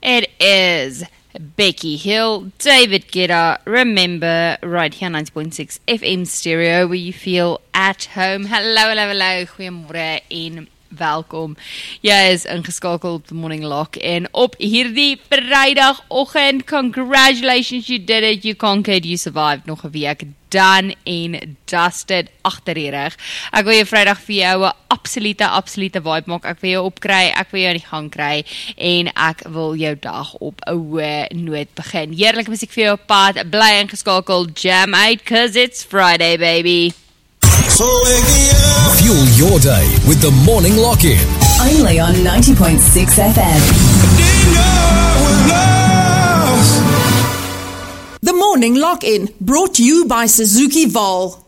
It is Becky Hill, David Guetta, remember, right here 90.6 FM stereo, where you feel at home. Hallo, goeiemôre en welkom. Jy is ingeskakel op The Morning Lock en op hierdie Vrydagoggend, congratulations, you did it, you conquered, you survived, nog 'n week done en dusted agter die rug. Ek wil jou Vrydag vir jou 'n absolute vibe maak. Ek wil jou opkry, ek wil jou in die gang kry en ek wil jou dag op 'n hoë noot begin. Heerlike musiek vir jou op pad. Bly ingeskakel, jam out, 'cause it's Friday, baby. So fuel your day with the Morning Lock-In. Only on 90.6 FM. The Morning Lock-In, brought to you by Suzuki Vol.